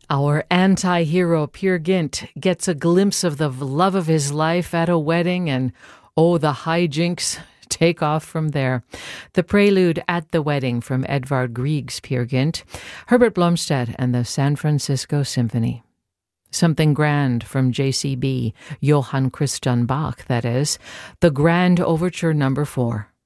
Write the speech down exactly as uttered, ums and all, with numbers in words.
Our anti-hero Peer Gynt gets a glimpse of the love of his life at a wedding, and oh, the hijinks take off from there. The prelude at the wedding from Edvard Grieg's Peer Gynt, Herbert Blomstedt and the San Francisco Symphony. Something Grand from J C B, Johann Christian Bach, that is, the Grand Overture Number Four.